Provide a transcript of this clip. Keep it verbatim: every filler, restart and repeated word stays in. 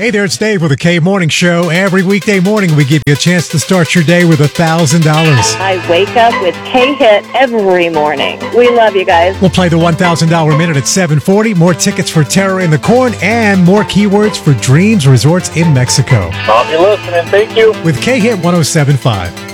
Hey there, it's Dave with the K Morning Show. Every weekday morning, we give you a chance to start your day with one thousand dollars. I wake up with K-Hit every morning. We love you guys. We'll play the one thousand dollars minute at seven forty, more tickets for Terror in the Corn, and more keywords for Dreams Resorts in Mexico. I'll be listening. Thank you. With K-Hit one oh seven point five.